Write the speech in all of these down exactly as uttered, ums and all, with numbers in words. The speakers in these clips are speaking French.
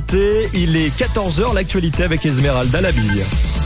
Vivacité, il est quatorze heures, l'actualité avec Esmeralda Labille.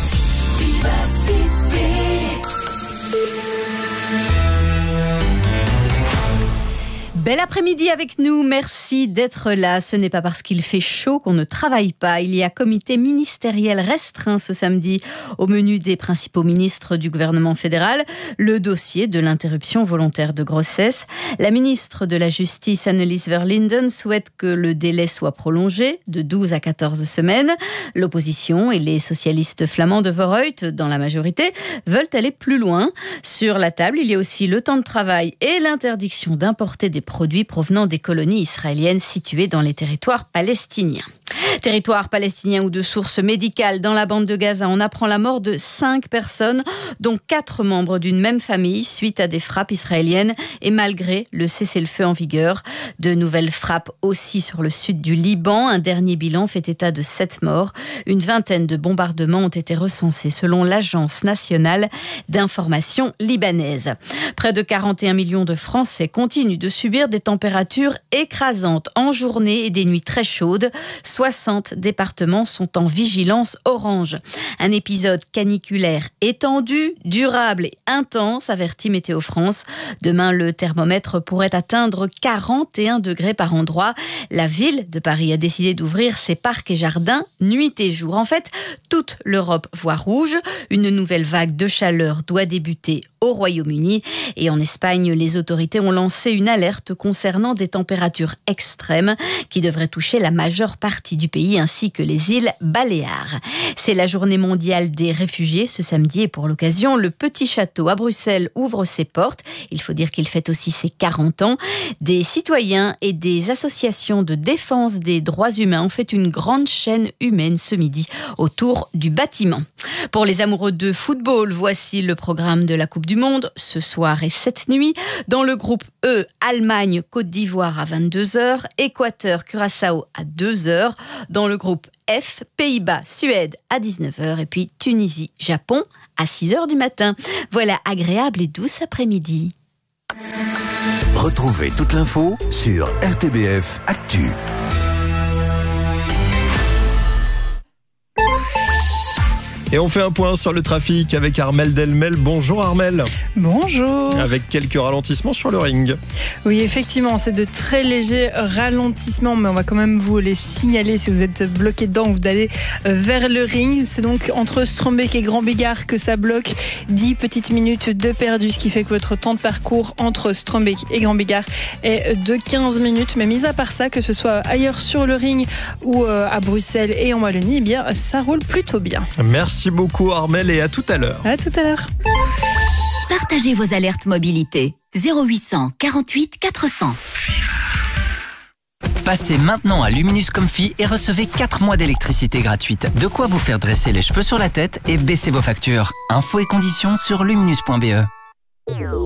Bel après-midi avec nous, merci d'être là. Ce n'est pas parce qu'il fait chaud qu'on ne travaille pas. Il y a comité ministériel restreint ce samedi au menu des principaux ministres du gouvernement fédéral. Le dossier de l'interruption volontaire de grossesse. La ministre de la Justice, Annelies Verlinden, souhaite que le délai soit prolongé de douze à quatorze semaines. L'opposition et les socialistes flamands de Voorhout, dans la majorité, veulent aller plus loin. Sur la table, il y a aussi le temps de travail et l'interdiction d'importer des produits provenant des colonies israéliennes situées dans les territoires palestiniens. Territoire palestinien ou de source médicale dans la bande de Gaza, on apprend la mort de cinq personnes, dont quatre membres d'une même famille, suite à des frappes israéliennes et malgré le cessez-le-feu en vigueur. De nouvelles frappes aussi sur le sud du Liban. Un dernier bilan fait état de sept morts. Une vingtaine de bombardements ont été recensés selon l'Agence nationale d'information libanaise. Près de quarante et un millions de Français continuent de subir des températures écrasantes en journée et des nuits très chaudes. soixante départements sont en vigilance orange. Un épisode caniculaire étendu, durable et intense, avertit Météo France. Demain, le thermomètre pourrait atteindre quarante et un degrés par endroit. La ville de Paris a décidé d'ouvrir ses parcs et jardins nuit et jour. En fait, toute l'Europe voit rouge. Une nouvelle vague de chaleur doit débuter au Royaume-Uni. Et en Espagne, les autorités ont lancé une alerte concernant des températures extrêmes qui devraient toucher la majeure partie du pays ainsi que les îles Baléares. C'est la journée mondiale des réfugiés ce samedi et pour l'occasion, le Petit Château à Bruxelles ouvre ses portes. Il faut dire qu'il fête aussi ses quarante ans. Des citoyens et des associations de défense des droits humains ont fait une grande chaîne humaine ce midi autour du bâtiment. Pour les amoureux de football, voici le programme de la Coupe du Monde ce soir et cette nuit. Dans le groupe E, Allemagne, Côte d'Ivoire à vingt-deux heures, Équateur, Curaçao à deux heures. Dans le groupe F, Pays-Bas, Suède à dix-neuf heures et puis Tunisie, Japon à six heures du matin. Voilà, agréable et douce après-midi. Retrouvez toute l'info sur R T B F Actu. Et on fait un point sur le trafic avec Armelle Delmel. Bonjour Armelle. Bonjour. Avec quelques ralentissements sur le ring. Oui, effectivement, c'est de très légers ralentissements, mais on va quand même vous les signaler si vous êtes bloqué dedans ou vous allez vers le ring. C'est donc entre Strombeek et Grand Bigard que ça bloque. dix petites minutes de perdu, ce qui fait que votre temps de parcours entre Strombeek et Grand Bigard est de quinze minutes. Mais mis à part ça, que ce soit ailleurs sur le ring ou à Bruxelles et en Wallonie, eh bien, ça roule plutôt bien. Merci beaucoup Armelle et à tout à l'heure. À tout à l'heure. Partagez vos alertes mobilité. zéro huit cent quarante-huit quatre cents. Passez maintenant à Luminus Comfy et recevez quatre mois d'électricité gratuite. De quoi vous faire dresser les cheveux sur la tête et baisser vos factures. Infos et conditions sur luminus point b e.